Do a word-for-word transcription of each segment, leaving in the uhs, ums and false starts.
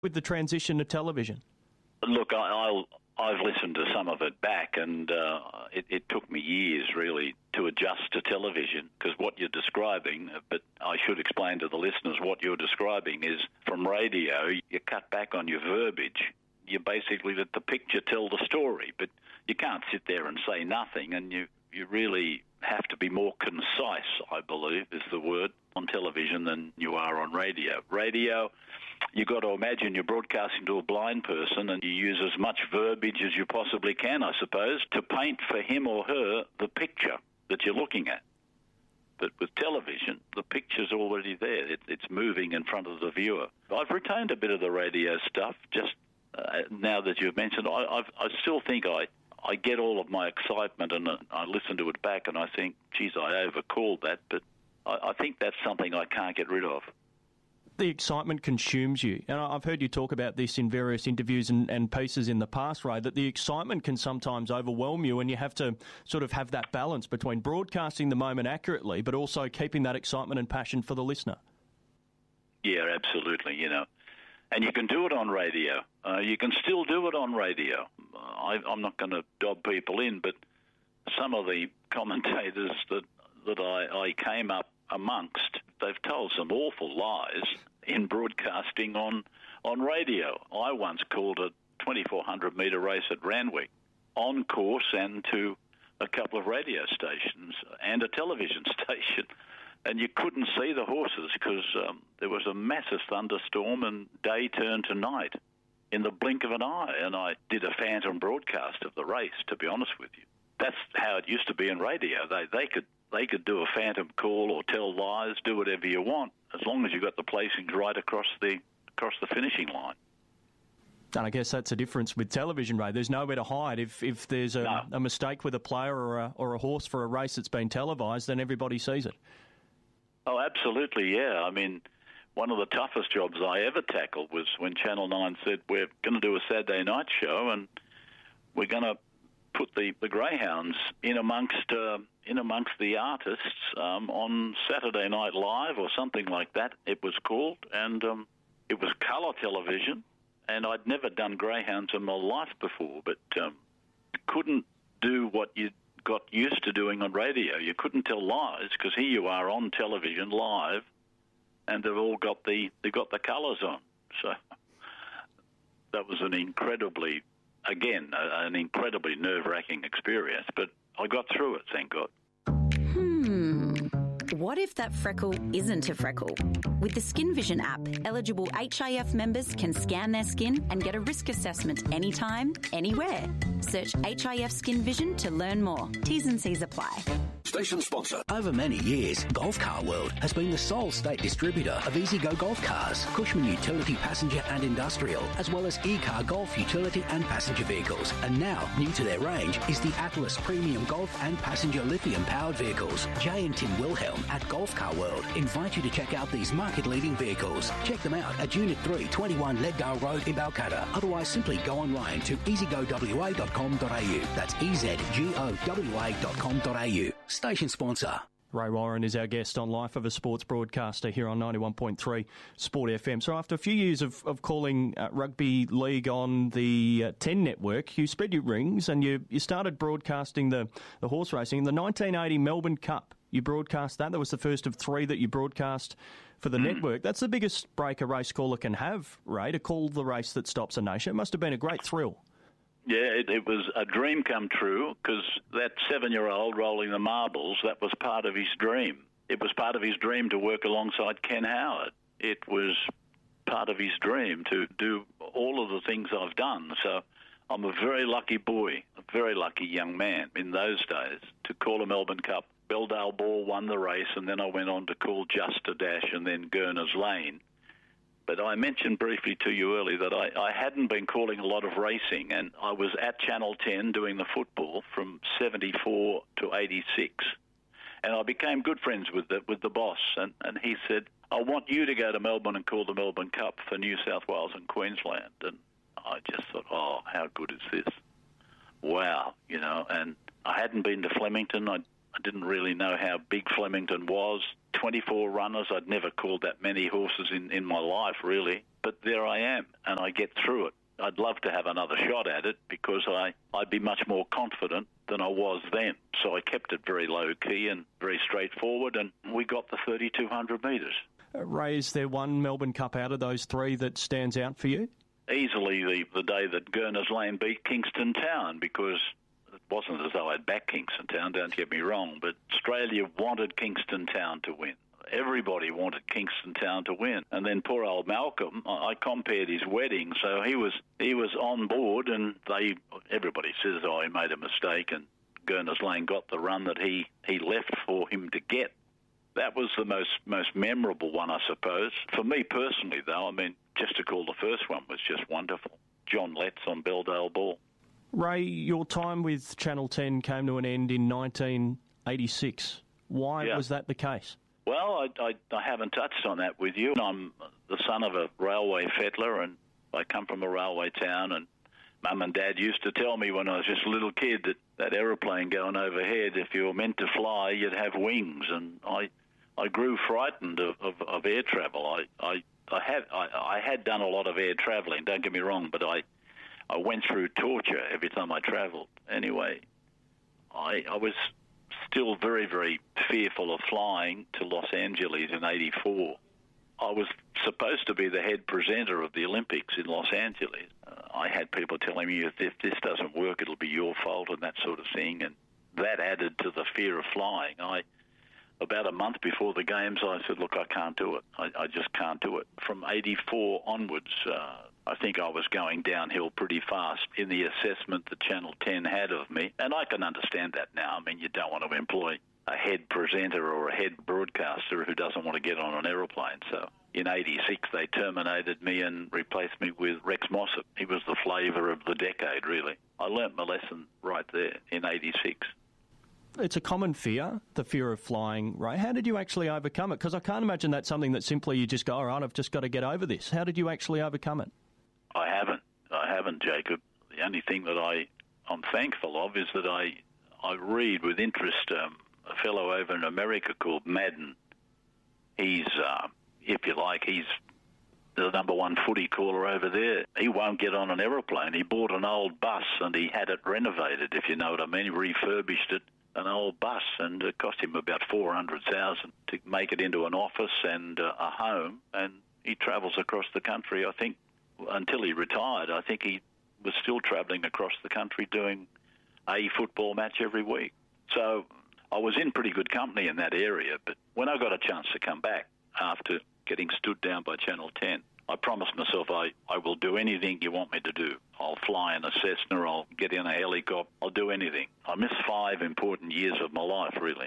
with the transition to television? Look, I, I'll, I've listened to some of it back, and uh, it, it took me years, really, to adjust to television, because what you're describing, but I should explain to the listeners, what you're describing is from radio, you cut back on your verbiage. You basically let the picture tell the story, but you can't sit there and say nothing, and you, you really have to be more concise, I believe, is the word, on television than you are on radio. Radio, you've got to imagine you're broadcasting to a blind person and you use as much verbiage as you possibly can, I suppose, to paint for him or her the picture that you're looking at. But with television, the picture's already there. It, it's moving in front of the viewer. I've retained a bit of the radio stuff, just uh, now that you've mentioned. I, I've, I still think I, I get all of my excitement, and uh, I listen to it back and I think, geez, I overcalled that, but I, I think that's something I can't get rid of. The excitement consumes you. And I've heard you talk about this in various interviews and, and pieces in the past, Ray, that the excitement can sometimes overwhelm you, and you have to sort of have that balance between broadcasting the moment accurately but also keeping that excitement and passion for the listener. Yeah, absolutely, you know. And you can do it on radio. Uh, you can still do it on radio. Uh, I, I'm not going to dob people in, but some of the commentators that, that I, I came up amongst, they've told some awful lies in broadcasting on on radio. I once called a twenty-four hundred metre race at Randwick on course and to a couple of radio stations and a television station, and you couldn't see the horses because um, there was a massive thunderstorm and day turned to night in the blink of an eye, and I did a phantom broadcast of the race, to be honest with you. That's how it used to be in radio. They they could They could do a phantom call or tell lies, do whatever you want, as long as you got the placings right across the across the finishing line. And I guess that's a difference with television, Ray. There's nowhere to hide. If if there's a, no. a mistake with a player or a, or a horse for a race that's been televised, then everybody sees it. Oh, absolutely, yeah. I mean, one of the toughest jobs I ever tackled was when Channel nine said, we're going to do a Saturday night show and we're going to put the, the greyhounds in amongst uh, in amongst the artists um, on Saturday Night Live or something like that, it was called, and um, it was colour television, and I'd never done greyhounds in my life before, but um, couldn't do what you got used to doing on radio. You couldn't tell lies because here you are on television live, and they've all got the they got the colours on. So that was an incredibly Again, an incredibly nerve-wracking experience, but I got through it, thank God. Hmm. What if that freckle isn't a freckle? With the Skin Vision app, eligible H I F members can scan their skin and get a risk assessment anytime, anywhere. Search H I F Skin Vision to learn more. T's and C's apply. Station sponsor. Over many years, Golf Car World has been the sole state distributor of EasyGo Golf Cars, Cushman Utility Passenger and Industrial, as well as E-Car Golf Utility and Passenger Vehicles. And now, new to their range is the Atlas Premium Golf and Passenger Lithium-powered vehicles. Jay and Tim Wilhelm at Golf Car World invite you to check out these market-leading vehicles. Check them out at Unit three, twenty-one Leddale Road in Balcatta. Otherwise, simply go online to easy go w a dot com dot a u. That's e z g o w a dot com dot a u. Station sponsor. Ray Warren is our guest on Life of a Sports Broadcaster here on ninety-one point three Sport F M. So after a few years of, of calling uh, rugby league on the uh, ten network, you spread your wings and you, you started broadcasting the, the horse racing. In the nineteen eighty Melbourne Cup, you broadcast that. That was the first of three that you broadcast for the mm. network. That's the biggest break a race caller can have, Ray, to call the race that stops a nation. It must have been a great thrill. Yeah, it, it was a dream come true because that seven-year-old rolling the marbles, that was part of his dream. It was part of his dream to work alongside Ken Howard. It was part of his dream to do all of the things I've done. So I'm a very lucky boy, a very lucky young man in those days to call a Melbourne Cup. Belldale Ball won the race, and then I went on to call Just a Dash and then Gurner's Lane. But I mentioned briefly to you earlier that I, I hadn't been calling a lot of racing, and I was at Channel ten doing the football from seventy-four to eighty-six. And I became good friends with the, with the boss, and, and he said, I want you to go to Melbourne and call the Melbourne Cup for New South Wales and Queensland. And I just thought, oh, how good is this? Wow, you know, and I hadn't been to Flemington. I, I didn't really know how big Flemington was. twenty-four runners. I'd never called that many horses in, in my life, really. but there I am, and I get through it. I'd love to have another shot at it because I, I'd be much more confident than I was then. So I kept it very low-key and very straightforward, and we got the thirty-two hundred metres. Uh, Ray, is there one Melbourne Cup out of those three that stands out for you? Easily the, the day that Gurners Lane beat Kingston Town, because it wasn't as though I'd back Kingston Town, don't get me wrong, but Australia wanted Kingston Town to win. Everybody wanted Kingston Town to win. And then poor old Malcolm, I compared his wedding, so he was he was on board, and they everybody says, oh, he made a mistake, and Gurners Lane got the run that he, he left for him to get. That was the most, most memorable one, I suppose. For me personally, though, I mean, just to call the first one was just wonderful. John Letts on Belldale Ball. Ray, your time with Channel ten came to an end in nineteen eighty-six. Why Yeah. was that the case? Well, I, I, I haven't touched on that with you. I'm the son of a railway fettler, and I come from a railway town, and Mum and Dad used to tell me when I was just a little kid that that aeroplane going overhead, if you were meant to fly, you'd have wings, and I I grew frightened of, of, of air travel. I, I, I, have, I, I had done a lot of air travelling, don't get me wrong, but I, I went through torture every time I travelled. Anyway, I, I was still very, very fearful of flying to Los Angeles in eighty-four. I was supposed to be the head presenter of the Olympics in Los Angeles. Uh, I had people telling me, if this doesn't work, it'll be your fault and that sort of thing, and that added to the fear of flying. I, about a month before the games, I said, look, I can't do it. I, I just can't do it. From eighty-four onwards, uh, I think I was going downhill pretty fast in the assessment that Channel ten had of me, and I can understand that now. I mean, you don't want to employ a head presenter or a head broadcaster who doesn't want to get on an aeroplane. So in eighty-six, they terminated me and replaced me with Rex Mossop. He was the flavour of the decade, really. I learnt my lesson right there in eighty-six. It's a common fear, the fear of flying, Ray. How did you actually overcome it? Because I can't imagine that's something that simply you just go, all right, I've just got to get over this. How did you actually overcome it? I haven't. I haven't, Jacob. The only thing that I, I'm thankful of is that I, I read with interest um, a fellow over in America called Madden. He's, uh, if you like, he's the number one footy caller over there. He won't get on an aeroplane. He bought an old bus and he had it renovated, if you know what I mean. He refurbished it, an old bus, and it cost him about four hundred thousand dollars to make it into an office and uh, a home, and he travels across the country. I think until he retired, I think he was still travelling across the country doing a football match every week. So I was in pretty good company in that area, but when I got a chance to come back after getting stood down by Channel ten, I promised myself I, I will do anything you want me to do. I'll fly in a Cessna, I'll get in a helicopter, I'll do anything. I missed five important years of my life, really.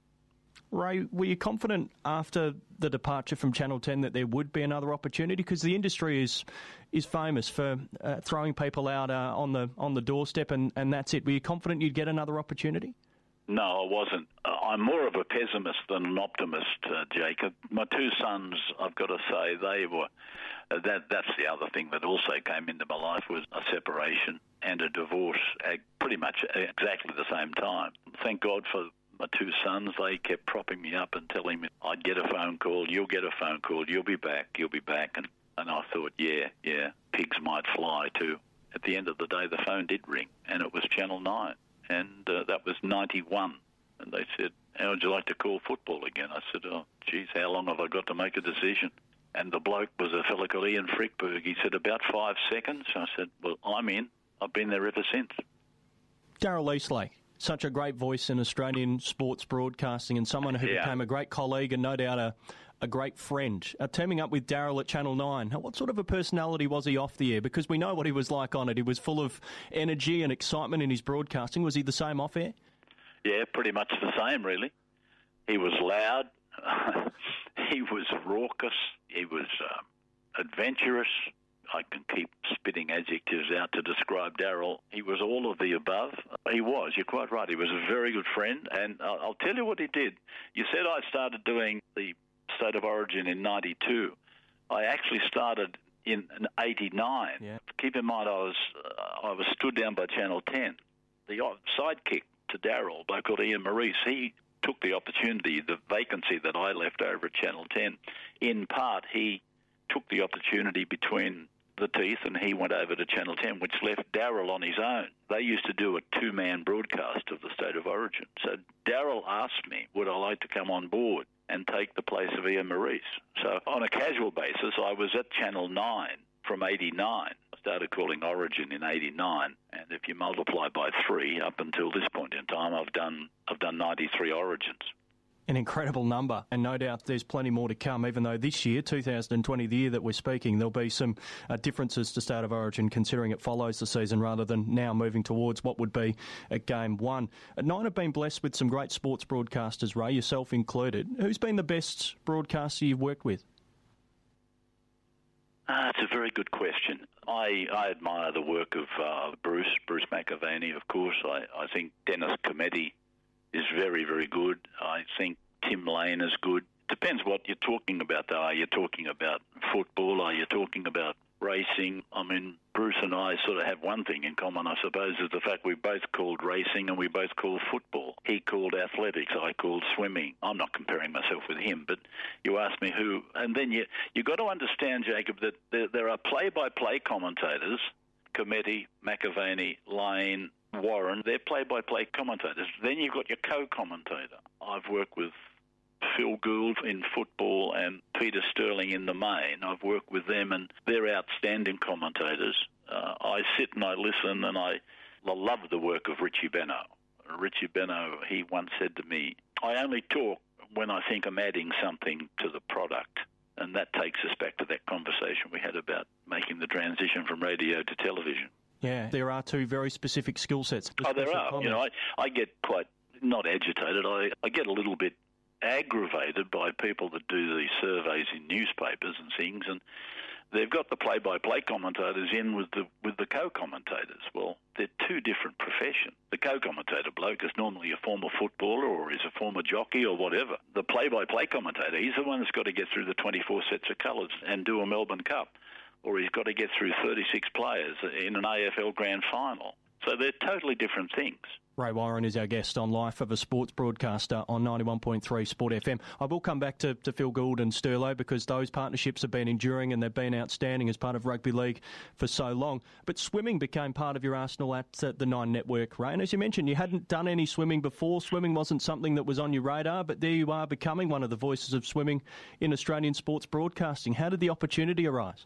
Ray, were you confident after the departure from Channel ten that there would be another opportunity? Because the industry is is famous for uh, throwing people out uh, on the on the doorstep and, and that's it. Were you confident you'd get another opportunity? No, I wasn't. Uh, I'm more of a pessimist than an optimist, uh, Jacob. My two sons, I've got to say, they were... Uh, that That's the other thing that also came into my life was a separation and a divorce at pretty much exactly the same time. Thank God for my two sons. They kept propping me up and telling me I'd get a phone call, you'll get a phone call, you'll be back, you'll be back. And, and I thought, yeah, yeah, pigs might fly too. At the end of the day, the phone did ring, and it was Channel nine. And uh, that was ninety-one. And they said, how would you like to call football again? I said, oh, geez, how long have I got to make a decision? And the bloke was a fellow called Ian Frickberg. He said, about five seconds. I said, well, I'm in. I've been there ever since. Darryl Eastlake, such a great voice in Australian sports broadcasting and someone who Yeah. became a great colleague and no doubt a, a great friend. Uh, teaming up with Darryl at Channel nine, what sort of a personality was he off the air? Because we know what he was like on it. He was full of energy and excitement in his broadcasting. Was he the same off air? Yeah, pretty much the same, really. He was loud. He was raucous. He was um, adventurous. I can keep spitting adjectives out to describe Darryl. He was all of the above. He was, you're quite right. He was a very good friend. And I'll, I'll tell you what he did. You said I started doing the State of Origin in ninety-two. I actually started in eighty-nine. Yeah. Keep in mind, I was uh, I was stood down by Channel ten. The sidekick to Darryl, a bloke called Ian Maurice, he took the opportunity, the vacancy that I left over at Channel ten. In part, he took the opportunity between the teeth and he went over to Channel ten, which left Darryl on his own. They used to do a two-man broadcast of the State of Origin. So Darryl asked me, would I like to come on board and take the place of Ian Maurice? So on a casual basis, I was at Channel nine from eighty-nine. I started calling Origin in eighty-nine, and if you multiply by three, up until this point in time, I've done I've done ninety-three Origins. An incredible number, and no doubt there's plenty more to come, even though this year, two thousand twenty, the year that we're speaking, there'll be some uh, differences to State of Origin, considering it follows the season rather than now moving towards what would be at Game one. Uh, Nine have been blessed with some great sports broadcasters, Ray, yourself included. Who's been the best broadcaster you've worked with? Uh, it's a very good question. I, I admire the work of uh, Bruce, Bruce McAvaney, of course. I, I think Dennis Cometti is very, very good. I think Tim Lane is good. Depends what you're talking about, though. Are you talking about football? Are you talking about racing? I mean, Bruce and I sort of have one thing in common, I suppose, is the fact we both called racing and we both called football. He called athletics, I called swimming. I'm not comparing myself with him, but you asked me who. And then you you got to understand, Jacob, that there, there are play-by-play commentators, Cometti, McAvaney, Lane, Warren, they're play-by-play commentators. Then you've got your co-commentator. I've worked with Phil Gould in football and Peter Sterling in the main. I've worked with them, and they're outstanding commentators. Uh, I sit and I listen, and I love the work of Richie Benno. Richie Benno, he once said to me, I only talk when I think I'm adding something to the product. And that takes us back to that conversation we had about making the transition from radio to television. Yeah, there are two very specific skill sets. Oh, there are. Comments. You know, I, I get quite, not agitated, I, I get a little bit aggravated by people that do these surveys in newspapers and things, and they've got the play-by-play commentators in with the with the co-commentators. Well, they're two different professions. The co-commentator bloke is normally a former footballer or is a former jockey or whatever. The play-by-play commentator, he's the one that's got to get through the twenty-four sets of colours and do a Melbourne Cup, or he's got to get through thirty-six players in an A F L Grand Final. So they're totally different things. Ray Warren is our guest on Life of a Sports Broadcaster on ninety-one point three Sport F M. I will come back to, to Phil Gould and Sterlo because those partnerships have been enduring and they've been outstanding as part of rugby league for so long. But swimming became part of your arsenal at the Nine Network, Ray. And as you mentioned, you hadn't done any swimming before. Swimming wasn't something that was on your radar, but there you are becoming one of the voices of swimming in Australian sports broadcasting. How did the opportunity arise?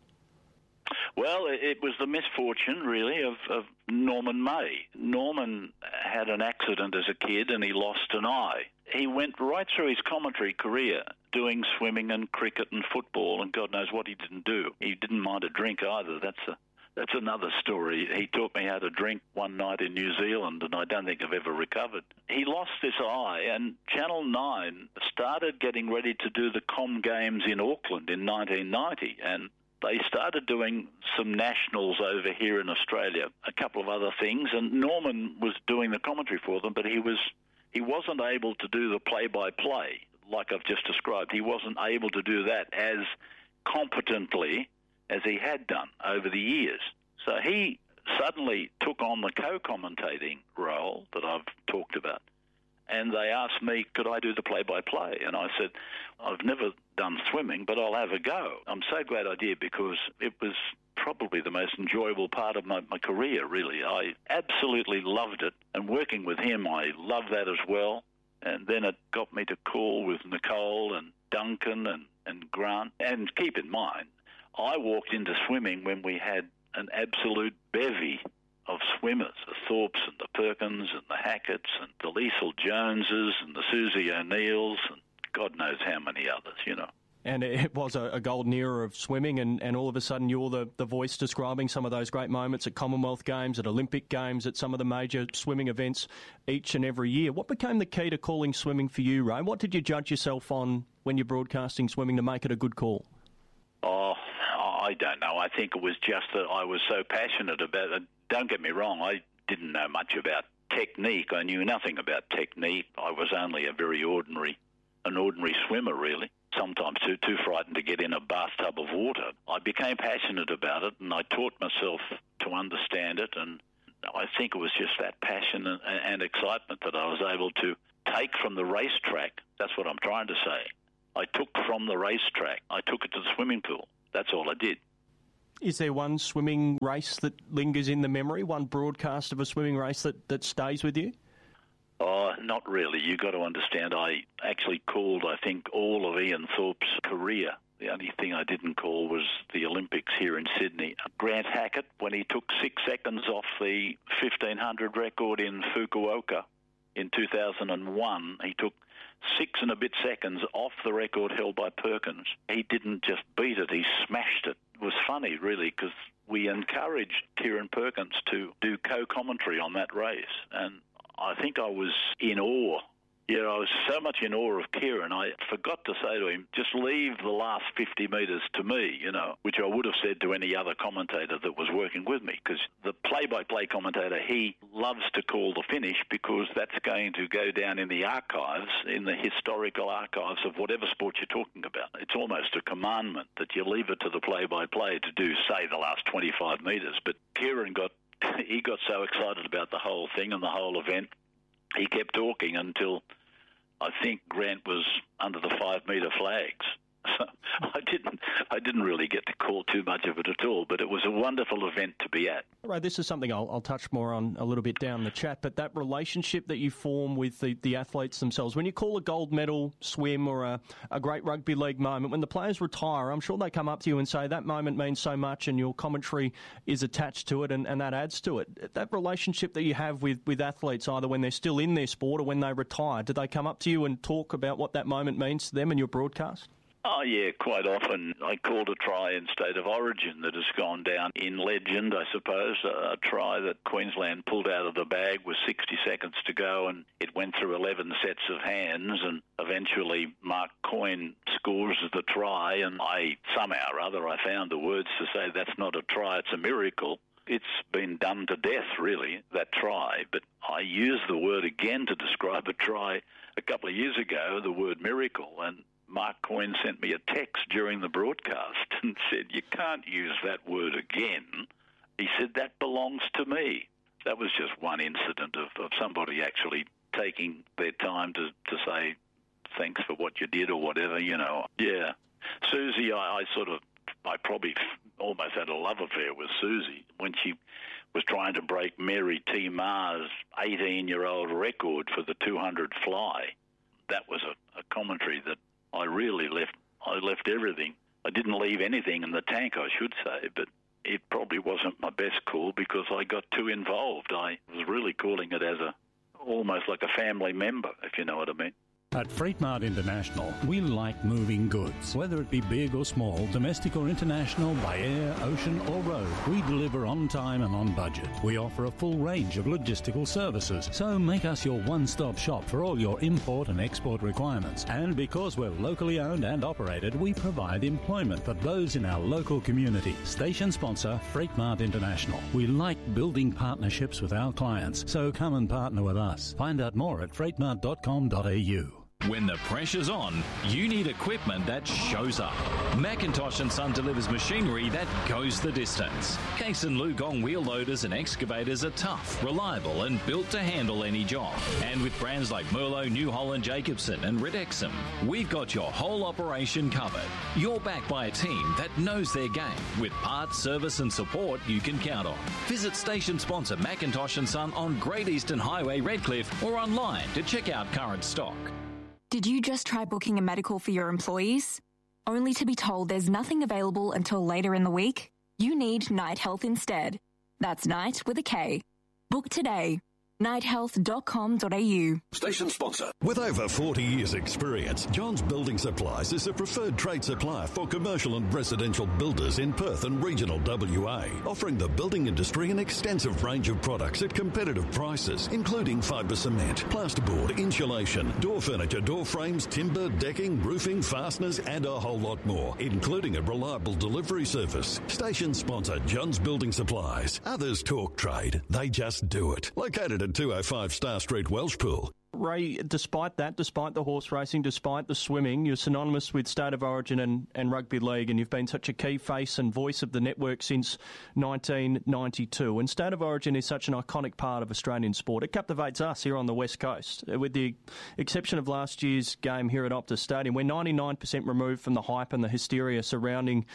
Well, it was the misfortune, really, of, of Norman May. Norman had an accident as a kid and he lost an eye. He went right through his commentary career doing swimming and cricket and football, and God knows what he didn't do. He didn't mind a drink either. That's a That's another story. He taught me how to drink one night in New Zealand, and I don't think I've ever recovered. He lost this eye, and Channel nine started getting ready to do the Com Games in Auckland in nineteen ninety, and they started doing some nationals over here in Australia, a couple of other things, and Norman was doing the commentary for them, but he was he wasn't able to do the play-by-play like I've just described. He wasn't able to do that as competently as he had done over the years. So he suddenly took on the co-commentating role that I've talked about, and they asked me, could I do the play-by-play? And I said, I've never done swimming, but I'll have a go. I'm so glad I did because it was probably the most enjoyable part of my, my career, really. I absolutely loved it, and working with him, I loved that as well. And then it got me to call with Nicole and Duncan and, and Grant. And keep in mind, I walked into swimming when we had an absolute bevy of swimmers, the Thorpes and the Perkins and the Hacketts and the Liesl Joneses and the Susie O'Neills and God knows how many others, you know. And it was a, a golden era of swimming, and, and all of a sudden you're the, the voice describing some of those great moments at Commonwealth Games, at Olympic Games, at some of the major swimming events each and every year. What became the key to calling swimming for you, Ray? What did you judge yourself on when you're broadcasting swimming to make it a good call? Oh, I don't know. I think it was just that I was so passionate about it. Don't get me wrong, I didn't know much about technique. I knew nothing about technique. I was only a very ordinary, an ordinary swimmer, really. Sometimes too too frightened to get in a bathtub of water. I became passionate about it, and I taught myself to understand it, and I think it was just that passion and, and excitement that I was able to take from the racetrack. That's what I'm trying to say. I took from the racetrack, I took it to the swimming pool. that's all I did. Is there one swimming race that lingers in the memory, one broadcast of a swimming race that, that stays with you? Oh, not really. You've got to understand, I actually called, I think, all of Ian Thorpe's career. The only thing I didn't call was the Olympics here in Sydney. Grant Hackett, when he took six seconds off the fifteen hundred record in Fukuoka in two thousand one, he took six and a bit seconds off the record held by Perkins. He didn't just beat it, he smashed it. It was funny, really, because we encouraged Kieran Perkins to do co-commentary on that race, and I think I was in awe. Yeah, I was so much in awe of Kieran, I forgot to say to him, just leave the last fifty metres to me, you know, which I would have said to any other commentator that was working with me, because the play-by-play commentator, he loves to call the finish because that's going to go down in the archives, in the historical archives of whatever sport you're talking about. It's almost a commandment that you leave it to the play-by-play to do, say, the last twenty-five metres. But Kieran got, he got so excited about the whole thing and the whole event, he kept talking until I think Grant was under the five-metre flags. So I didn't I didn't really get to call too much of it at all, but it was a wonderful event to be at. Right, this is something I'll, I'll touch more on a little bit down the chat, but that relationship that you form with the, the athletes themselves, when you call a gold medal swim or a, a great rugby league moment, when the players retire, I'm sure they come up to you and say that moment means so much and your commentary is attached to it and, and that adds to it. That relationship that you have with, with athletes, either when they're still in their sport or when they retire, do they come up to you and talk about what that moment means to them in your broadcast? Oh, yeah, quite often. I called a try in State of Origin that has gone down in legend, I suppose, a try that Queensland pulled out of the bag with sixty seconds to go, and it went through eleven sets of hands, and eventually Mark Coyne scores the try, and I, somehow or other, I found the words to say that's not a try, it's a miracle. It's been done to death, really, that try, but I used the word again to describe a try a couple of years ago, the word miracle, and Mark Coyne sent me a text during the broadcast and said, you can't use that word again. He said, that belongs to me. That was just one incident of, of somebody actually taking their time to, to say thanks for what you did or whatever, you know. Yeah. Susie, I, I sort of, I probably almost had a love affair with Susie when she was trying to break Mary T. Maher's eighteen-year-old record for the two hundred fly. That was a, a commentary that I really left I left everything. I didn't leave anything in the tank, I should say, but it probably wasn't my best call because I got too involved. I was really calling it as a almost like a family member, if you know what I mean. At Freightmart International, we like moving goods. Whether it be big or small, domestic or international, by air, ocean or road, we deliver on time and on budget. We offer a full range of logistical services, so make us your one-stop shop for all your import and export requirements. And because we're locally owned and operated, we provide employment for those in our local community. Station sponsor, Freightmart International. We like building partnerships with our clients, so come and partner with us. Find out more at freightmart dot com dot a u. When the pressure's on, you need equipment that shows up. Macintosh and Son delivers machinery that goes the distance. Case and Lugong wheel loaders and excavators are tough, reliable and built to handle any job. And with brands like Merlo, New Holland, Jacobson and Redexum, we've got your whole operation covered. You're backed by a team that knows their game with parts, service and support you can count on. Visit station sponsor Macintosh and Son on Great Eastern Highway, Redcliffe, or online to check out current stock. Did you just try booking a medical for your employees, only to be told there's nothing available until later in the week? You need Night Health instead. That's Night with a K. Book today. night health dot com dot a u. Station sponsor. With over forty years experience, Johns Building Supplies is a preferred trade supplier for commercial and residential builders in Perth and regional W A, offering the building industry an extensive range of products at competitive prices, including fibre cement, plasterboard, insulation, door furniture, door frames, timber, decking, roofing, fasteners and a whole lot more, including a reliable delivery service. Station sponsor Johns Building Supplies. Others talk trade, they just do it. Located at two oh five Star Street, Welshpool. Ray, despite that, despite the horse racing, despite the swimming, you're synonymous with State of Origin and, and Rugby League, and you've been such a key face and voice of the network since nineteen ninety-two. And State of Origin is such an iconic part of Australian sport. It captivates us here on the West Coast. With the exception of last year's game here at Optus Stadium, we're ninety-nine percent removed from the hype and the hysteria surrounding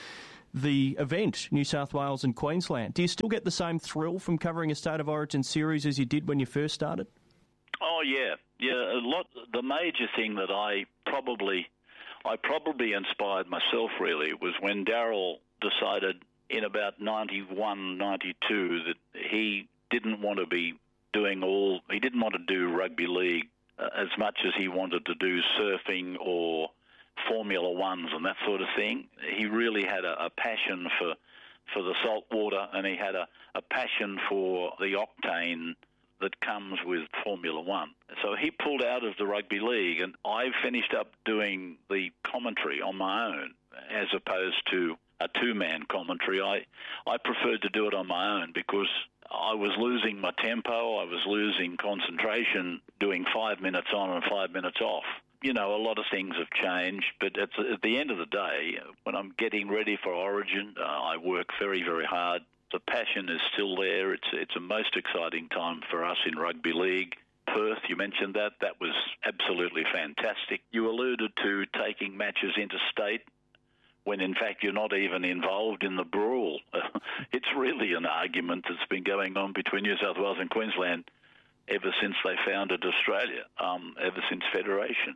the event, New South Wales and Queensland. Do you still get the same thrill from covering a State of Origin series as you did when you first started? Oh, yeah. Yeah, a lot. The major thing that I probably, I probably inspired myself, really, was when Darryl decided in about ninety-one, ninety-two that he didn't want to be doing all, he didn't want to do rugby league uh, as much as he wanted to do surfing or Formula Ones and that sort of thing. He really had a, a passion for for the salt water, and he had a, a passion for the octane that comes with Formula One. So he pulled out of the rugby league, and I finished up doing the commentary on my own as opposed to a two-man commentary. I, I preferred to do it on my own because I was losing my tempo, I was losing concentration doing five minutes on and five minutes off. You know, a lot of things have changed, but at the, at the end of the day, when I'm getting ready for Origin, uh, I work very, very hard. The passion is still there. It's it's a most exciting time for us in rugby league. Perth, you mentioned that. That was absolutely fantastic. You alluded to taking matches interstate when, in fact, you're not even involved in the brawl. It's really an argument that's been going on between New South Wales and Queensland ever since they founded Australia, um, ever since Federation.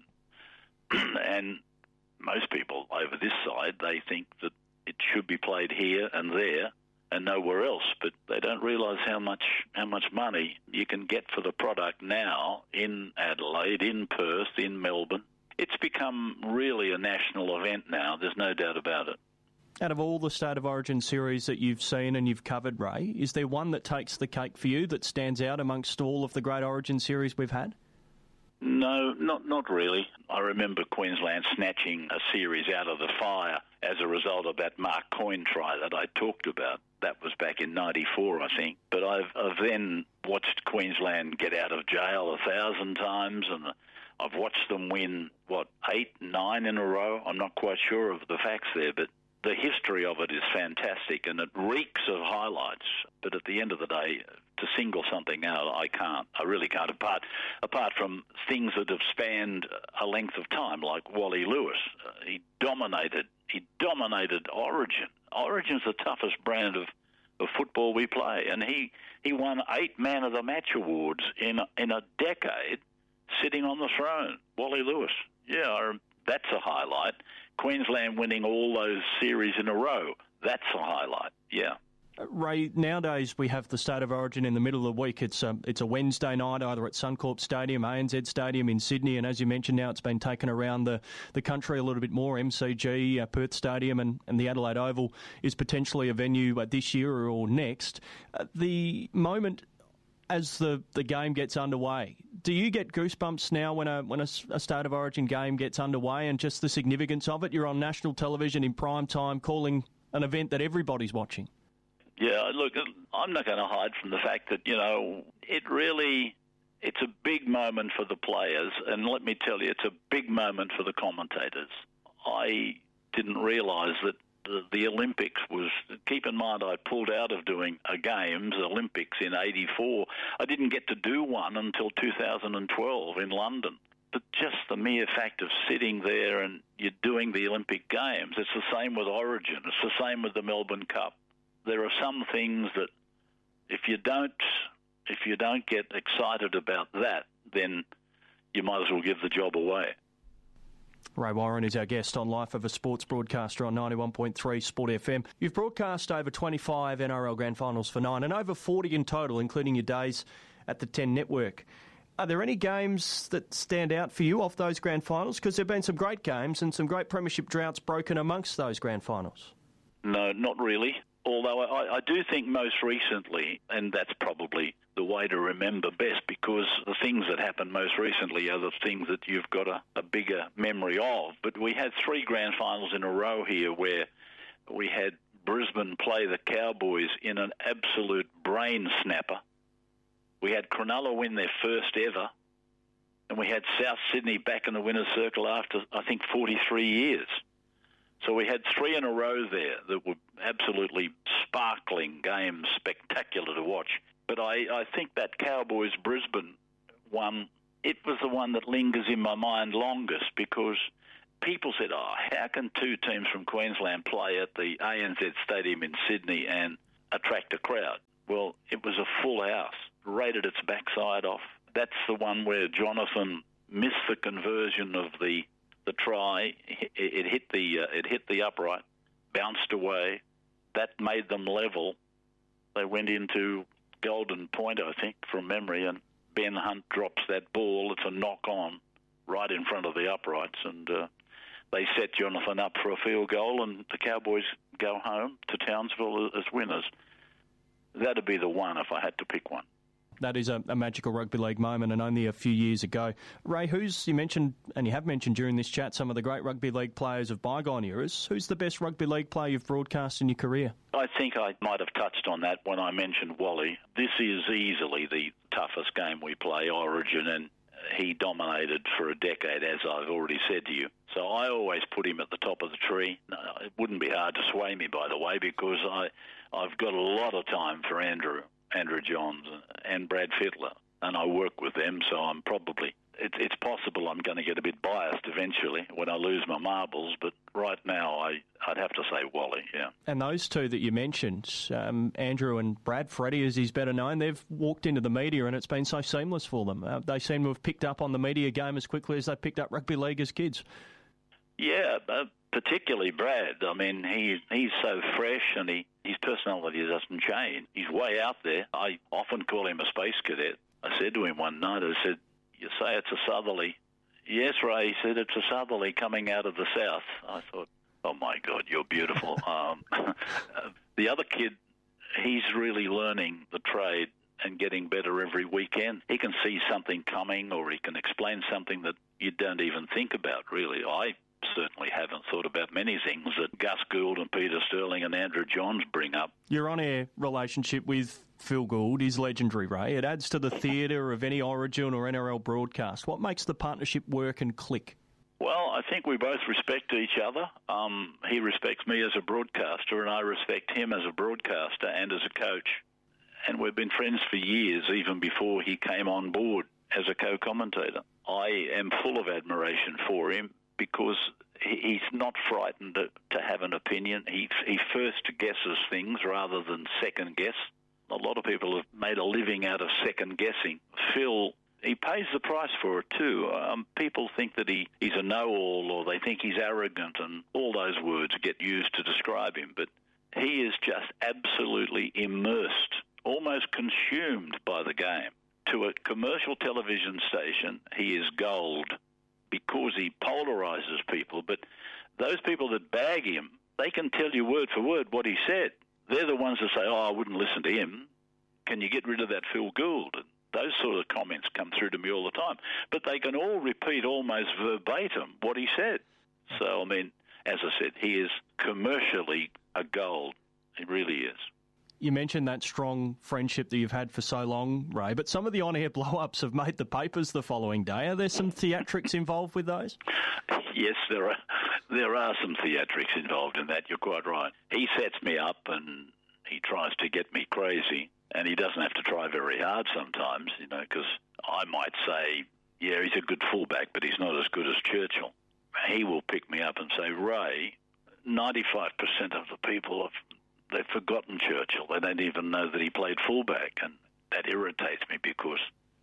And most people over this side, they think that it should be played here and there and nowhere else, but they don't realise how much how much money you can get for the product now in Adelaide, in Perth, in Melbourne. It's become really a national event now, there's no doubt about it. Out of all the State of Origin series that you've seen and you've covered, Ray, is there one that takes the cake for you that stands out amongst all of the great Origin series we've had? No, not not really. I remember Queensland snatching a series out of the fire as a result of that Mark Coyne try that I talked about. That was back in ninety-four, I think. But I've, I've then watched Queensland get out of jail a thousand times, and I've watched them win, what, eight, nine in a row? I'm not quite sure of the facts there, but the history of it is fantastic, and it reeks of highlights. But at the end of the day, to single something out, I can't. I really can't. Apart, apart from things that have spanned a length of time, like Wally Lewis, uh, he dominated. He dominated Origin. Origin's the toughest brand of, of football we play, and he he won eight Man of the Match awards in a, in a decade, sitting on the throne. Wally Lewis. Yeah, I, that's a highlight. Queensland winning all those series in a row, that's a highlight, yeah. Ray, nowadays we have the State of Origin in the middle of the week. It's a, it's a Wednesday night either at Suncorp Stadium, A N Z Stadium in Sydney, and as you mentioned now, it's been taken around the, the country a little bit more. M C G, uh, Perth Stadium and, and the Adelaide Oval is potentially a venue uh, this year or next. Uh, the moment as the, the game gets underway, do you get goosebumps now when a when a, a State of Origin game gets underway and just the significance of it? You're on national television in prime time calling an event that everybody's watching. Yeah, look, I'm not going to hide from the fact that, you know, it really, it's a big moment for the players, and let me tell you, it's a big moment for the commentators. I didn't realise that the, the Olympics was, keep in mind I pulled out of doing a Games, Olympics in eighty-four. I didn't get to do one until two thousand twelve in London. But just the mere fact of sitting there and you're doing the Olympic Games, it's the same with Origin, it's the same with the Melbourne Cup. There are some things that if you don't if you don't get excited about that, then you might as well give the job away. Ray Warren is our guest on Life of a Sports Broadcaster on ninety-one point three Sport F M. You've broadcast over twenty-five N R L Grand Finals for nine and over forty in total, including your days at the ten Network. Are there any games that stand out for you off those Grand Finals? Because there have been some great games and some great premiership droughts broken amongst those Grand Finals. No, not really. Although I, I do think most recently, and that's probably the way to remember best, because the things that happened most recently are the things that you've got a, a bigger memory of. But we had three grand finals in a row here where we had Brisbane play the Cowboys in an absolute brain snapper. We had Cronulla win their first ever, and we had South Sydney back in the winner's circle after, I think, forty-three years. So we had three in a row there that were absolutely sparkling games, spectacular to watch. But I, I think that Cowboys-Brisbane one, it was the one that lingers in my mind longest because people said, oh, how can two teams from Queensland play at the A N Z Stadium in Sydney and attract a crowd? Well, it was a full house, rated its backside off. That's the one where Jonathan missed the conversion of the the try. It, it hit the uh, it hit the upright, bounced away. That made them level. They went into Golden Point, I think, from memory, and Ben Hunt drops that ball. It's a knock-on right in front of the uprights, and uh, they set Jonathan up for a field goal, and the Cowboys go home to Townsville as winners. That'd be the one if I had to pick one. That is a, a magical rugby league moment, and only a few years ago. Ray, who's, you mentioned, and you have mentioned during this chat, some of the great rugby league players of bygone eras. Who's the best rugby league player you've broadcast in your career? I think I might have touched on that when I mentioned Wally. This is easily the toughest game we play, Origin, and he dominated for a decade, as I've already said to you. So I always put him at the top of the tree. It wouldn't be hard to sway me, by the way, because I, I've got a lot of time for Andrew. Andrew Johns and Brad Fittler, and I work with them, so I'm probably, it, it's possible I'm going to get a bit biased eventually when I lose my marbles, but right now I, I'd have to say Wally, yeah. And those two that you mentioned, um, Andrew and Brad, Freddie as he's better known, they've walked into the media and it's been so seamless for them. Uh, they seem to have picked up on the media game as quickly as they picked up rugby league as kids. Yeah, uh, particularly Brad. I mean, he he's so fresh and he, his personality doesn't change. He's way out there. I often call him a space cadet. I said to him one night, I said, you say it's a southerly. Yes, Ray, he said, it's a southerly coming out of the south. I thought, oh, my God, you're beautiful. um, the other kid, he's really learning the trade and getting better every weekend. He can see something coming or he can explain something that you don't even think about, really. I certainly haven't thought about many things that Gus Gould and Peter Sterling and Andrew Johns bring up. Your on-air relationship with Phil Gould is legendary, Ray. It adds to the theatre of any Origin or N R L broadcast. What makes the partnership work and click? Well, I think we both respect each other. Um, he respects me as a broadcaster, and I respect him as a broadcaster and as a coach. And we've been friends for years, even before he came on board as a co-commentator. I am full of admiration for him, because he's not frightened to, to have an opinion. He, he first guesses things rather than second guess. A lot of people have made a living out of second guessing. Phil, he pays the price for it too. Um, people think that he, he's a know-all, or they think he's arrogant, and all those words get used to describe him. But he is just absolutely immersed, almost consumed by the game. To a commercial television station, he is gold, because he polarizes people. But those people that bag him, they can tell you word for word what he said. They're the ones that say, oh, I wouldn't listen to him. Can you get rid of that Phil Gould? And those sort of comments come through to me all the time. But they can all repeat almost verbatim what he said. So, I mean, as I said, he is commercially a gold. He really is. You mentioned that strong friendship that you've had for so long, Ray, but some of the on-air blow-ups have made the papers the following day. Are there some theatrics involved with those? Yes, there are. There are some theatrics involved in that. You're quite right. He sets me up and he tries to get me crazy, and he doesn't have to try very hard sometimes, you know, because I might say, yeah, he's a good fullback, but he's not as good as Churchill. He will pick me up and say, Ray, ninety-five percent of the people have they've forgotten Churchill. They don't even know that he played fullback, and that irritates me because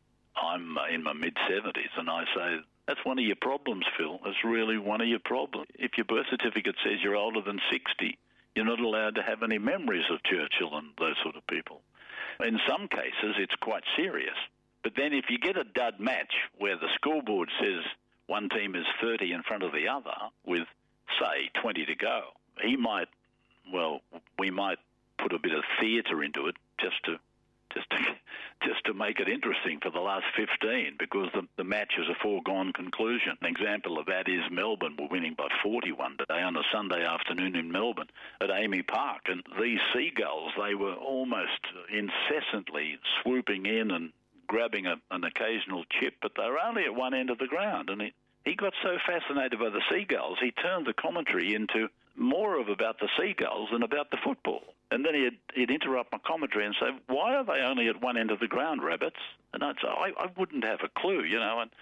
I'm in my mid-seventies, and I say, that's one of your problems, Phil. That's really one of your problems. If your birth certificate says you're older than sixty, you're not allowed to have any memories of Churchill and those sort of people. In some cases, it's quite serious. But then if you get a dud match where the scoreboard says one team is thirty in front of the other with, say, twenty to go, he might Well, we might put a bit of theatre into it just to just to, just to make it interesting for the last fifteen, because the, the match is a foregone conclusion. An example of that is Melbourne were winning by forty-one today on a Sunday afternoon in Melbourne at Amy Park. And these Seagulls, they were almost incessantly swooping in and grabbing a, an occasional chip, but they were only at one end of the ground. And he, he got so fascinated by the Seagulls, he turned the commentary into more of about the Seagulls than about the football. And then he'd, he'd interrupt my commentary and say, why are they only at one end of the ground, rabbits? And I'd say, I, I wouldn't have a clue, you know. And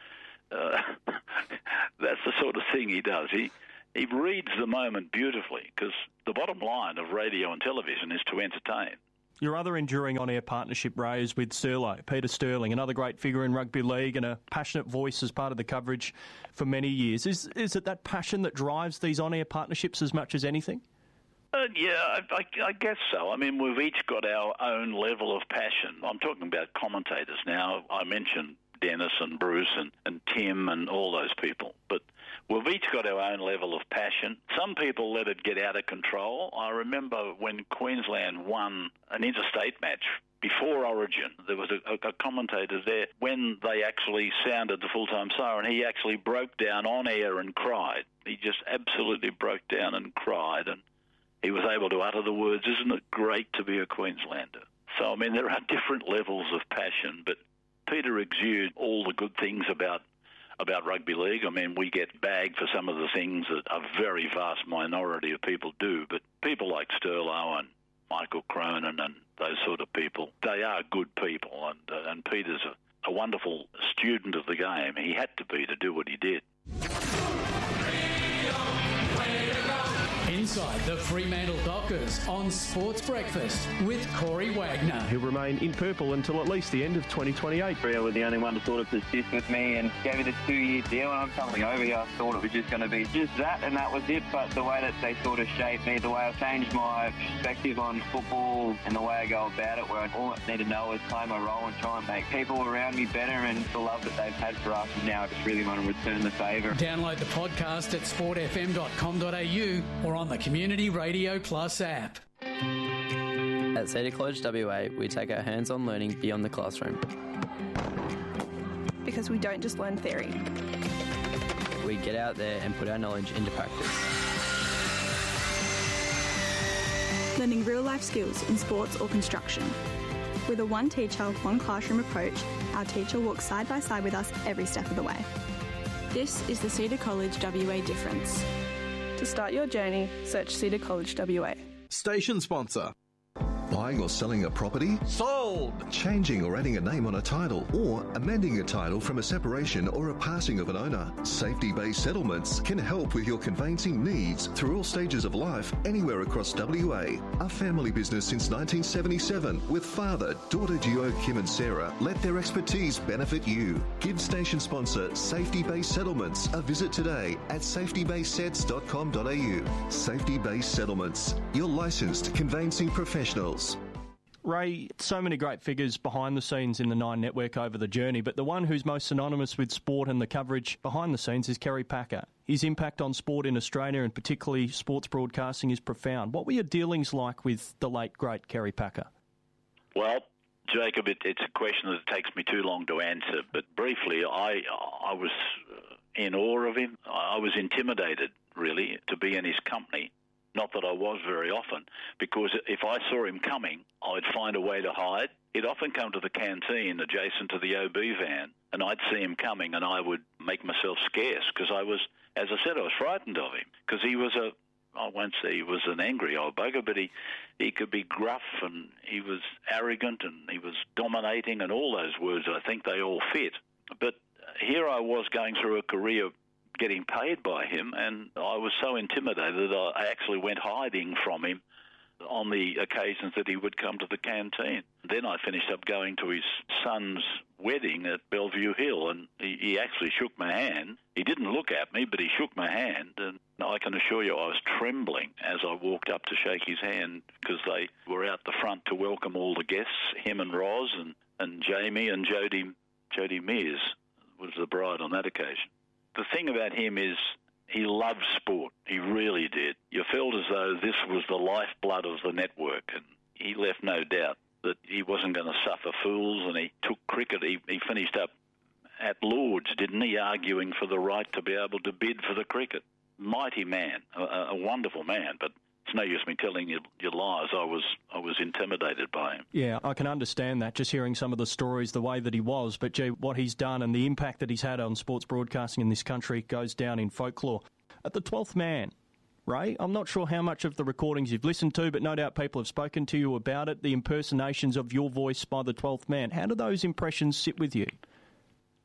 uh, that's the sort of thing he does. He he reads the moment beautifully, because the bottom line of radio and television is to entertain. Your other enduring on-air partnership, Ray, is with Sterlo, Peter Sterling, another great figure in rugby league and a passionate voice as part of the coverage for many years. Is is it that passion that drives these on-air partnerships as much as anything? Uh, yeah, I, I, I guess so. I mean, we've each got our own level of passion. I'm talking about commentators now. I mentioned Dennis and Bruce and, and Tim and all those people, but we've each got our own level of passion. Some people let it get out of control. I remember when Queensland won an interstate match before Origin, there was a, a commentator there. When they actually sounded the full-time siren, he actually broke down on air and cried. He just absolutely broke down and cried, and he was able to utter the words, "Isn't it great to be a Queenslander?" So, I mean, there are different levels of passion, but Peter exudes all the good things about about rugby league. I mean, we get bagged for some of the things that a very vast minority of people do, but people like Sterlo and Michael Cronin and those sort of people, they are good people, and, uh, and Peter's a, a wonderful student of the game. He had to be to do what he did. Inside the Fremantle Dockers on Sports Breakfast with Corey Wagner. He'll remain in purple until at least the end of twenty twenty-eight. Rio was the only one to sort of persist with me and gave me the two-year deal, and I'm coming over here. I thought it was just going to be just that, and that was it. But the way that they sort of shaped me, the way I've changed my perspective on football and the way I go about it, where I all I need to know is play my role and try and make people around me better, and the love that they've had for us. And now I just really want to return the favour. Download the podcast at sport f m dot com dot a u or on the Community Radio Plus app. At Cedar College W A, we take our hands-on learning beyond the classroom. Because we don't just learn theory. We get out there and put our knowledge into practice. Learning real-life skills in sports or construction. With a one teacher, one classroom approach, our teacher walks side by side with us every step of the way. This is the Cedar College W A difference. To start your journey, search Cedar College W A. Station sponsor. Buying or selling a property? Sold! Changing or adding a name on a title, or amending a title from a separation or a passing of an owner. Safety-based settlements can help with your conveyancing needs through all stages of life, anywhere across W A. A family business since nineteen seventy-seven, with father, daughter duo Kim and Sarah, let their expertise benefit you. Give station sponsor Safety-based Settlements a visit today at safety based sets dot com dot a u. Safety-based Settlements, your licensed conveyancing professionals. Ray, so many great figures behind the scenes in the Nine Network over the journey, but the one who's most synonymous with sport and the coverage behind the scenes is Kerry Packer. His impact on sport in Australia, and particularly sports broadcasting, is profound. What were your dealings like with the late, great Kerry Packer? Well, Jacob, it, it's a question that takes me too long to answer, but briefly, I, I was in awe of him. I was intimidated, really, to be in his company. Not that I was very often, because if I saw him coming, I'd find a way to hide. He'd often come to the canteen adjacent to the O B van, and I'd see him coming, and I would make myself scarce, because I was, as I said, I was frightened of him, because he was a, I won't say he was an angry old bugger, but he, he could be gruff, and he was arrogant, and he was dominating, and all those words, I think they all fit. But here I was going through a career getting paid by him, and I was so intimidated that I actually went hiding from him on the occasions that he would come to the canteen. Then I finished up going to his son's wedding at Bellevue Hill, and he, he actually shook my hand. He didn't look at me, but he shook my hand, and I can assure you I was trembling as I walked up to shake his hand, because they were out the front to welcome all the guests, him and Roz and, and Jamie and Jodie, Jodie Mears was the bride on that occasion. The thing about him is he loved sport. He really did. You felt as though this was the lifeblood of the network, and he left no doubt that he wasn't going to suffer fools, and he took cricket. He, he finished up at Lord's, didn't he, arguing for the right to be able to bid for the cricket. Mighty man, a, a wonderful man, but it's no use me telling you your lies. I was I was intimidated by him. Yeah, I can understand that, just hearing some of the stories, the way that he was. But, gee, what he's done and the impact that he's had on sports broadcasting in this country goes down in folklore. At the twelfth man, Ray, I'm not sure how much of the recordings you've listened to, but no doubt people have spoken to you about it, the impersonations of your voice by the twelfth man. How do those impressions sit with you?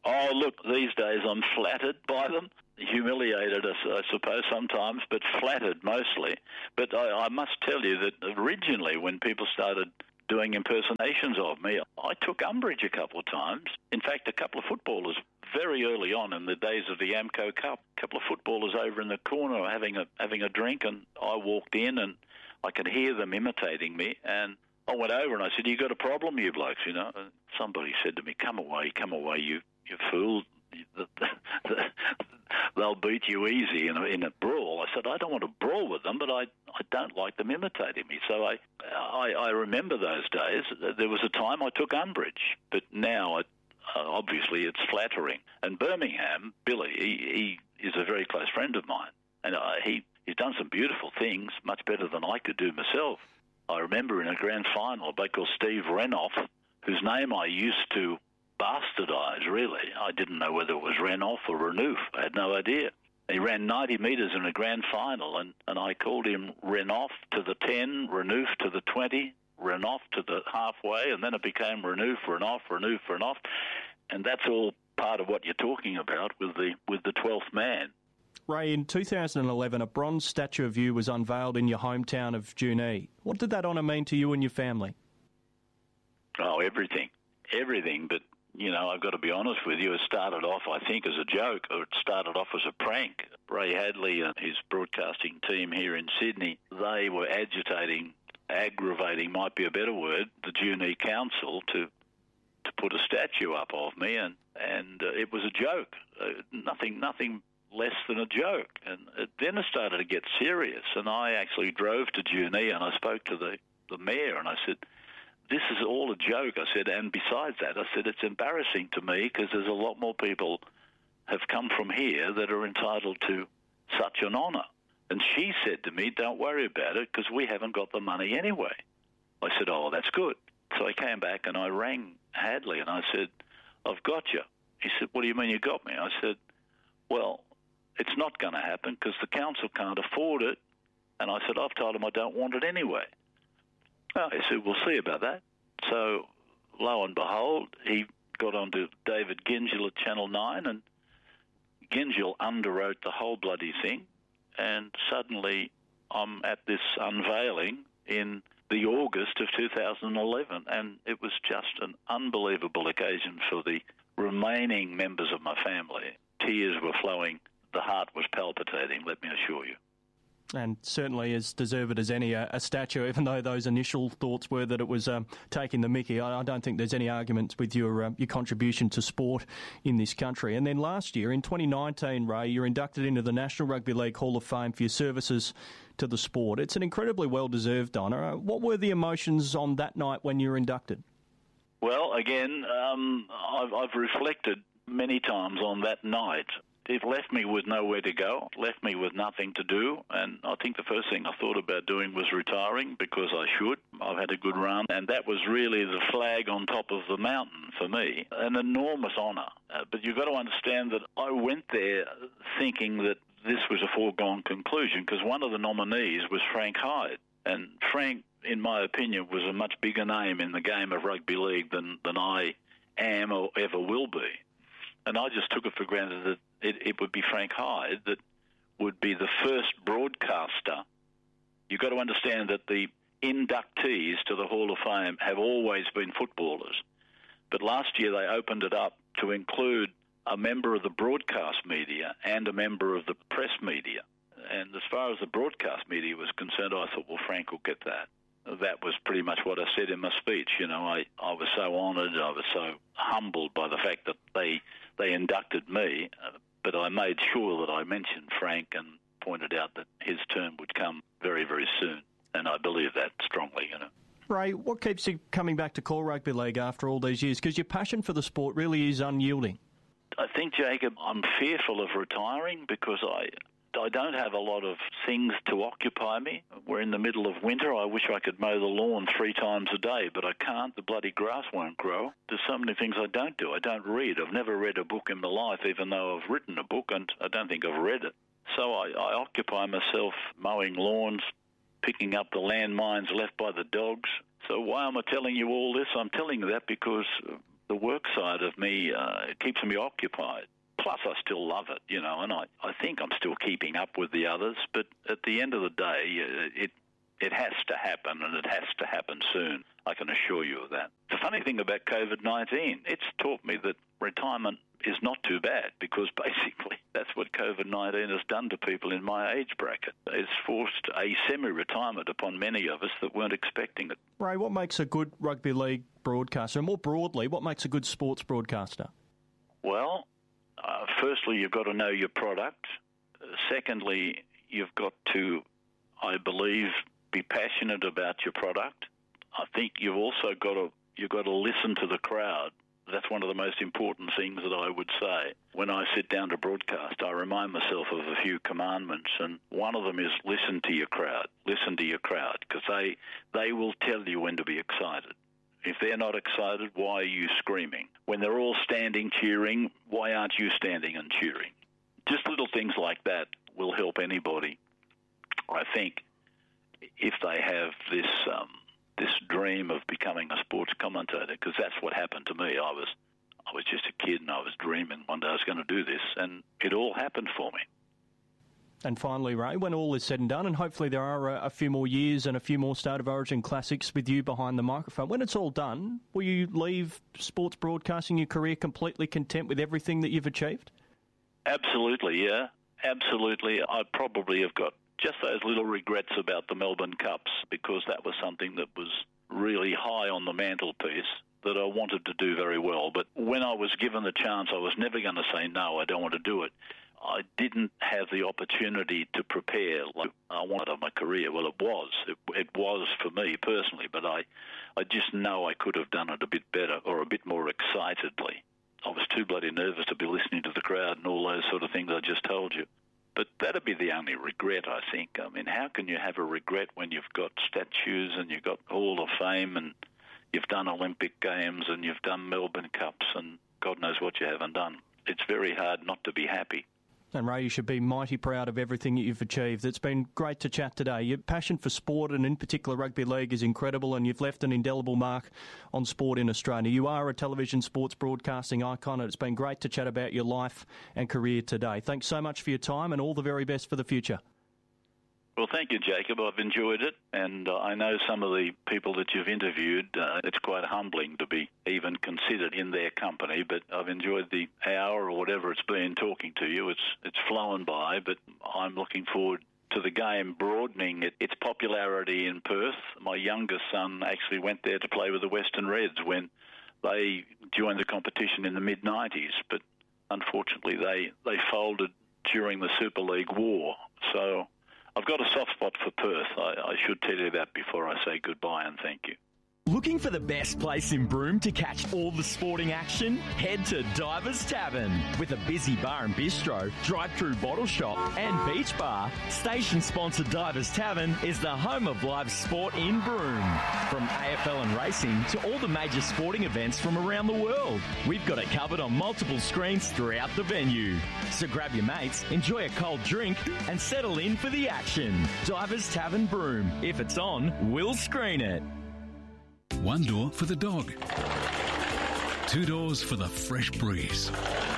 Oh, look, these days I'm flattered by them. Humiliated, I suppose, sometimes, but flattered mostly. But I, I must tell you that originally when people started doing impersonations of me, I took umbrage a couple of times. In fact, a couple of footballers very early on in the days of the Amco Cup, a couple of footballers over in the corner having a having a drink, and I walked in and I could hear them imitating me, and I went over and I said, "You got a problem, you blokes?" You know, and somebody said to me, "Come away, come away, you you fool. They'll beat you easy in a, in a brawl." I said, "I don't want to brawl with them, but I I don't like them imitating me." So I I, I remember those days. There was a time I took umbrage, but now it, uh, obviously it's flattering. And Birmingham, Billy, he, he is a very close friend of mine, and uh, he he's done some beautiful things, much better than I could do myself. I remember in a grand final, a bloke called Steve Renoff, whose name I used to bastardise, really. I didn't know whether it was Renoff or Renouf. I had no idea. He ran ninety metres in a grand final, and, and I called him Renoff to the ten, Renouf to the twenty, Renoff to the halfway, and then it became Renouf, Renoff, Renouf, Renoff. And that's all part of what you're talking about with the with the twelfth man. Ray, in two thousand eleven, a bronze statue of you was unveiled in your hometown of Junee. What did that honour mean to you and your family? Oh, everything. Everything, but you know, I've got to be honest with you, it started off, I think, as a joke, or it started off as a prank. Ray Hadley and his broadcasting team here in Sydney, they were agitating, aggravating, might be a better word, the Junee Council to to put a statue up of me, and, and uh, it was a joke, uh, nothing nothing less than a joke. And it, then it started to get serious, and I actually drove to Junee and I spoke to the, the mayor, and I said, "This is all a joke," I said, "and besides that," I said, "it's embarrassing to me because there's a lot more people have come from here that are entitled to such an honour." And she said to me, "Don't worry about it because we haven't got the money anyway." I said, "Oh, that's good." So I came back and I rang Hadley and I said, "I've got you." He said, "What do you mean you got me?" I said, "Well, it's not going to happen because the council can't afford it." And I said, "I've told them I don't want it anyway." Oh, he said, "We'll see about that." So, lo and behold, he got onto David Gingell at Channel nine, and Gingell underwrote the whole bloody thing, and suddenly I'm at this unveiling in the August of two thousand eleven, and it was just an unbelievable occasion for the remaining members of my family. Tears were flowing. The heart was palpitating, let me assure you. And certainly as deserved as any, a, a statue, even though those initial thoughts were that it was um, taking the mickey. I, I don't think there's any arguments with your uh, your contribution to sport in this country. And then last year, in twenty nineteen, Ray, you're inducted into the National Rugby League Hall of Fame for your services to the sport. It's an incredibly well-deserved honour. What were the emotions on that night when you were inducted? Well, again, um, I've, I've reflected many times on that night. It left me with nowhere to go, left me with nothing to do, and I think the first thing I thought about doing was retiring because I should. I've had a good run, and that was really the flag on top of the mountain for me, an enormous honour. Uh, but you've got to understand that I went there thinking that this was a foregone conclusion because one of the nominees was Frank Hyde, and Frank, in my opinion, was a much bigger name in the game of rugby league than, than I am or ever will be. And I just took it for granted that it, it would be Frank Hyde that would be the first broadcaster. You've got to understand that the inductees to the Hall of Fame have always been footballers. But last year they opened it up to include a member of the broadcast media and a member of the press media. And as far as the broadcast media was concerned, I thought, well, Frank will get that. That was pretty much what I said in my speech. You know, I, I was so honoured, I was so humbled by the fact that they they inducted me, uh, but I made sure that I mentioned Frank and pointed out that his term would come very, very soon, and I believe that strongly, you know. Ray, what keeps you coming back to call rugby league after all these years? Because your passion for the sport really is unyielding. I think, Jacob, I'm fearful of retiring because I... I don't have a lot of things to occupy me. We're in the middle of winter. I wish I could mow the lawn three times a day, but I can't. The bloody grass won't grow. There's so many things I don't do. I don't read. I've never read a book in my life, even though I've written a book, and I don't think I've read it. So I, I occupy myself mowing lawns, picking up the landmines left by the dogs. So why am I telling you all this? I'm telling you that because the work side of me, uh, it keeps me occupied. Plus, I still love it, you know, and I, I think I'm still keeping up with the others. But at the end of the day, it it has to happen, and it has to happen soon. I can assure you of that. The funny thing about COVID nineteen, it's taught me that retirement is not too bad, because basically that's what COVID nineteen has done to people in my age bracket. It's forced a semi-retirement upon many of us that weren't expecting it. Ray, what makes a good rugby league broadcaster? And more broadly, what makes a good sports broadcaster? Well, uh, firstly, you've got to know your product. Uh, secondly, you've got to, I believe, be passionate about your product. I think you've also got to you've got to listen to the crowd. That's one of the most important things that I would say. When I sit down to broadcast, I remind myself of a few commandments, and one of them is listen to your crowd. Listen to your crowd, because they, they will tell you when to be excited. If they're not excited, why are you screaming? When they're all standing cheering, why aren't you standing and cheering? Just little things like that will help anybody. I think if they have this... Um, this dream of becoming a sports commentator, because that's what happened to me. I was I was just a kid and I was dreaming one day I was going to do this, and it all happened for me. And finally, Ray, when all is said and done, and hopefully there are a, a few more years and a few more State of Origin classics with you behind the microphone, when it's all done, will you leave sports broadcasting, your career, completely content with everything that you've achieved? Absolutely, yeah. Absolutely. I probably have got just those little regrets about the Melbourne Cups, because that was something that was really high on the mantelpiece that I wanted to do very well. But when I was given the chance, I was never going to say, no, I don't want to do it. I didn't have the opportunity to prepare like I wanted of my career. Well, it was. It, it was for me personally, but I, I just know I could have done it a bit better or a bit more excitedly. I was too bloody nervous to be listening to the crowd and all those sort of things I just told you. But that'd be the only regret, I think. I mean, how can you have a regret when you've got statues and you've got Hall of Fame and you've done Olympic Games and you've done Melbourne Cups and God knows what you haven't done? It's very hard not to be happy. And Ray, you should be mighty proud of everything that you've achieved. It's been great to chat today. Your passion for sport, and in particular rugby league, is incredible, and you've left an indelible mark on sport in Australia. You are a television sports broadcasting icon, and it's been great to chat about your life and career today. Thanks so much for your time, and all the very best for the future. Well, thank you, Jacob. I've enjoyed it, and uh, I know some of the people that you've interviewed. Uh, it's quite humbling to be even considered in their company, but I've enjoyed the hour or whatever it's been talking to you. It's it's flown by, but I'm looking forward to the game broadening it, its popularity in Perth. My youngest son actually went there to play with the Western Reds when they joined the competition in the mid nineties, but unfortunately they, they folded during the Super League war. So I've got a soft spot for Perth. I, I should tell you that before I say goodbye and thank you. Looking for the best place in Broome to catch all the sporting action? Head to Divers Tavern. With a busy bar and bistro, drive-through bottle shop and beach bar, station-sponsored Divers Tavern is the home of live sport in Broome. From A F L and racing to all the major sporting events from around the world, we've got it covered on multiple screens throughout the venue. So grab your mates, enjoy a cold drink and settle in for the action. Divers Tavern Broome. If it's on, we'll screen it. One door for the dog. Two doors for the fresh breeze.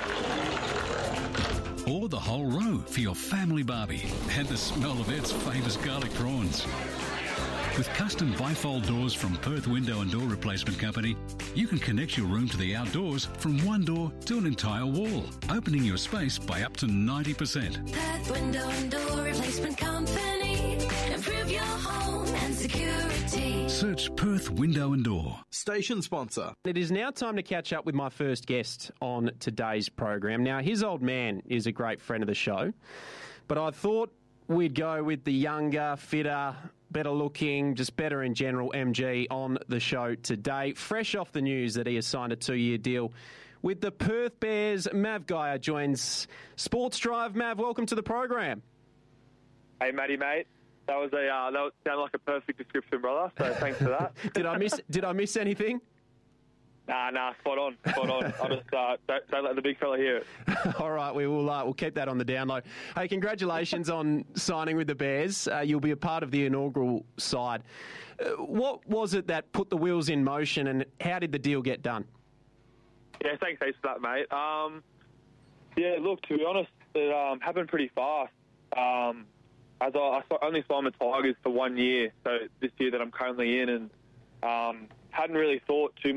Or the whole row for your family barbie and the smell of Ed's famous garlic prawns. With custom bifold doors from Perth Window and Door Replacement Company, you can connect your room to the outdoors from one door to an entire wall, opening your space by up to ninety percent. Perth Window and Door Replacement Company. Improve your home and security. Search Perth Window and Door. Station sponsor. It is now time to catch up with my first guest on today's program. Now, his old man is a great friend of the show, but I thought we'd go with the younger, fitter, better looking, just better in general M G on the show today. Fresh off the news that he has signed a two-year deal with the Perth Bears, Mav Geyer joins Sports Drive. Mav, welcome to the program. Hey, Matty, mate. That was a uh, that sounded like a perfect description, brother. So thanks for that. did I miss Did I miss anything? Nah, nah, spot on, spot on. I just uh, don't, don't let the big fella hear it. All right, we will. Uh, we'll keep that on the down low. Hey, congratulations on signing with the Bears. Uh, you'll be a part of the inaugural side. Uh, what was it that put the wheels in motion, and how did the deal get done? Yeah, thanks heaps for that, mate. Um, yeah, look, to be honest, it um, happened pretty fast. Um, as I, I only signed with Tigers for one year, so this year that I'm currently in, and um, hadn't really thought too